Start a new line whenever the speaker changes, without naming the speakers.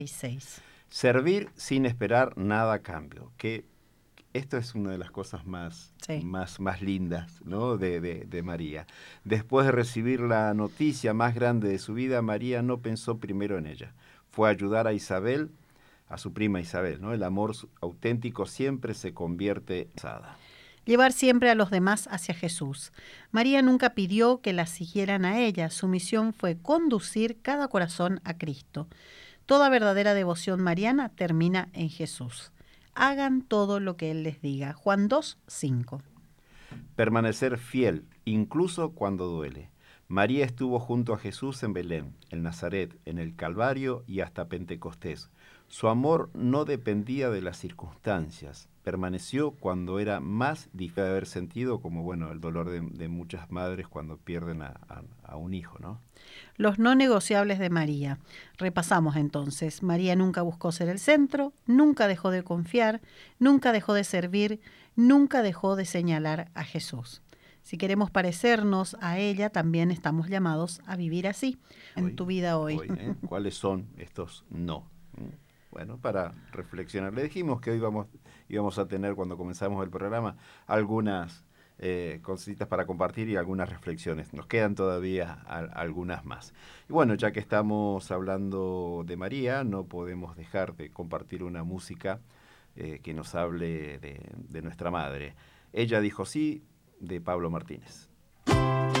6.
Servir sin esperar nada a cambio. Que esto es una de las cosas más,
Sí.
más lindas, ¿no? de María. Después de recibir la noticia más grande de su vida, María no pensó primero en ella. Fue a ayudar a Isabel, a su prima Isabel, ¿no? El amor auténtico siempre se convierte en sada.
Llevar siempre a los demás hacia Jesús. María nunca pidió que la siguieran a ella. Su misión fue conducir cada corazón a Cristo. Toda verdadera devoción mariana termina en Jesús. Hagan todo lo que Él les diga. Juan 2, 5.
Permanecer fiel, incluso cuando duele. María estuvo junto a Jesús en Belén, en Nazaret, en el Calvario y hasta Pentecostés. Su amor no dependía de las circunstancias. Permaneció cuando era más difícil de haber sentido, como bueno, el dolor de muchas madres cuando pierden a un hijo, ¿no?
Los no negociables de María. Repasamos entonces. María nunca buscó ser el centro, nunca dejó de confiar, nunca dejó de servir, nunca dejó de señalar a Jesús. Si queremos parecernos a ella, también estamos llamados a vivir así en tu vida hoy.
¿Cuáles son estos no? Bueno, para reflexionar. Le dijimos que hoy íbamos a tener, cuando comenzamos el programa, algunas cositas para compartir y algunas reflexiones. Nos quedan todavía algunas más. Y bueno, ya que estamos hablando de María, no podemos dejar de compartir una música que nos hable de nuestra madre. Ella dijo sí, de Pablo Martínez.